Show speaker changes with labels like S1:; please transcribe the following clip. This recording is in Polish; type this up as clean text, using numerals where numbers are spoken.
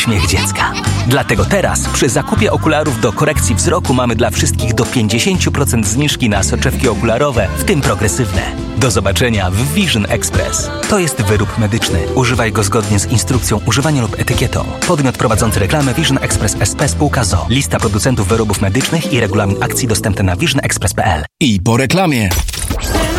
S1: uśmiech dziecka. Dlatego teraz przy zakupie okularów do korekcji wzroku mamy dla wszystkich do 50% zniżki na soczewki okularowe, w tym progresywne. Do zobaczenia w Vision Express. To jest wyrób medyczny. Używaj go zgodnie z instrukcją używania lub etykietą. Podmiot prowadzący reklamę Vision Express SP spółka ZOO. Lista producentów wyrobów medycznych i regulamin akcji dostępny na visionexpress.pl.
S2: I po reklamie.